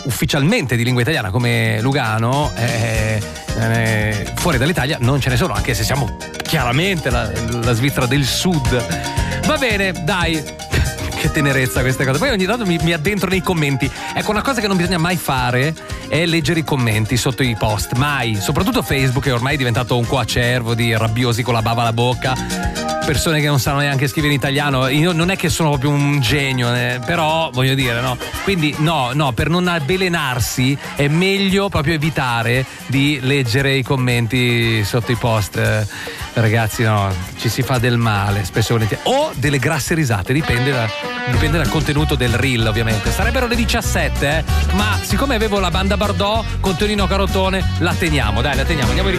ufficialmente di lingua italiana come Lugano, fuori dall'Italia non ce ne sono, anche se siamo chiaramente la Svizzera del Sud. Va bene, dai. Che tenerezza queste cose. Poi ogni tanto mi addentro nei commenti. Ecco, una cosa che non bisogna mai fare è leggere i commenti sotto i post. Mai. Soprattutto Facebook, che ormai è diventato un coacervo di rabbiosi con la bava alla bocca, persone che non sanno neanche scrivere in italiano. Io non è che sono proprio un genio, però voglio dire, no. Quindi no, per non avvelenarsi è meglio proprio evitare di leggere i commenti sotto i post. Ragazzi, no, ci si fa del male spesso e volentieri, o delle grasse risate, dipende dal contenuto del reel, ovviamente. Sarebbero le 17, ma siccome avevo la banda Bardot con Tonino Carotone, la teniamo, andiamo